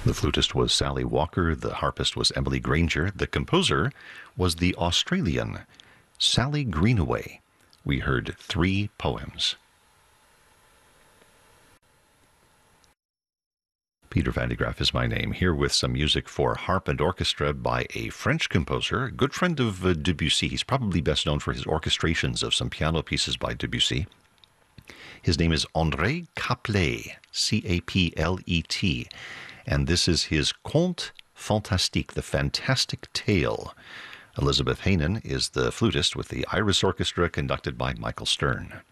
The flutist was Sally Walker, the harpist was Emily Granger, the composer was the Australian Sally Greenaway. We heard 3 poems. Peter van de Graaff is my name, here with some music for harp and orchestra by a French composer, a good friend of Debussy. He's probably best known for his orchestrations of some piano pieces by Debussy. His name is André Caplet, C-A-P-L-E-T, and this is his Conte Fantastique, the Fantastic Tale. Elizabeth Heynen is the flutist with the Iris Orchestra, conducted by Michael Stern.